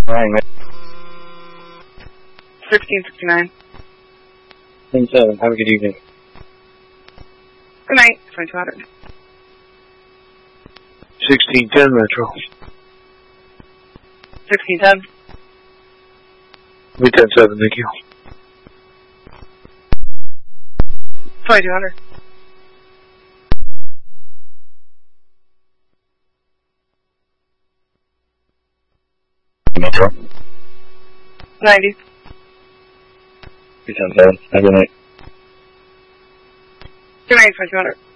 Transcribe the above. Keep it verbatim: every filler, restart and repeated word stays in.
Alright, man. sixteen sixty-nine. ten seven, have a good evening. Good night, twenty-two hundred. sixteen ten, Metro. sixteen ten. Me ten seven, thank you. twenty-two hundred. Metro. ninety. Me ten seven, have a good night. Good night, twenty-two hundred.